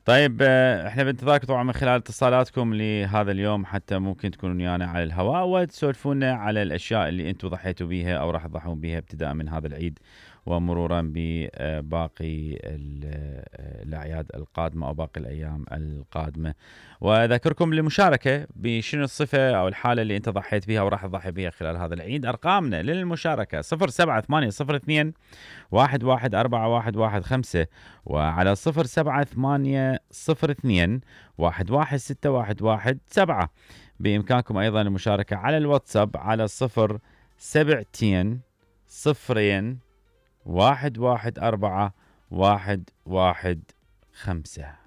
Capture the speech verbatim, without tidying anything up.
طيب آه، احنا بانتظاركم طبعا من خلال اتصالاتكم لهذا اليوم، حتى ممكن تكونوا ويانا على الهواء وتسولفونا على الاشياء اللي انتم ضحيتوا بيها او راح تضحون بيها ابتداء من هذا العيد ومرورا بباقي ال- آه، الاعياد القادمه او باقي الايام القادمه. واذكركم للمشاركه بشنو الصفه او الحاله اللي انت ضحيت بها او راح تضحي بها خلال هذا العيد. ارقامنا للمشاركه صفر سبعة ثمانية صفر اثنين واحد واحد أربعة واحد واحد خمسة، وعلى صفر سبعة ثمانية صفر اثنين واحد واحد ستة واحد واحد سبعة. بإمكانكم أيضا المشاركة على الواتساب على صفر سبعتين صفرين واحد واحد أربعة واحد واحد خمسة.